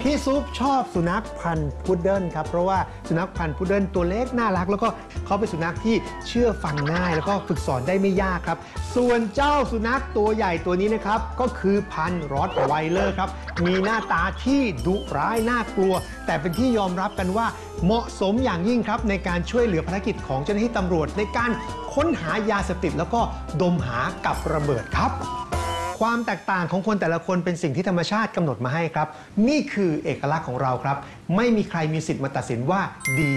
พี่ซุปชอบสุนัขพันธุ์พุดเดิ้ลครับเพราะว่าสุนัขพันธุ์พุดเดิ้ลตัวเล็กน่ารักแล้วก็เขาเป็นสุนัขที่เชื่อฟังง่ายแล้วก็ฝึกสอนได้ไม่ยากครับส่วนเจ้าสุนัขตัวใหญ่ตัวนี้นะครับก็คือพันธุ์รอตไวเลอร์ครับมีหน้าตาที่ดุร้ายน่ากลัวแต่เป็นที่ยอมรับกันว่าเหมาะสมอย่างยิ่งครับในการช่วยเหลือภารกิจของเจ้าหน้าที่ตำรวจในการค้นหายาเสพติดแล้วก็ดมหากับระเบิดครับความแตกต่างของคนแต่ละคนเป็นสิ่งที่ธรรมชาติกำหนดมาให้ครับนี่คือเอกลักษณ์ของเราครับไม่มีใครมีสิทธิ์มาตัดสินว่าดี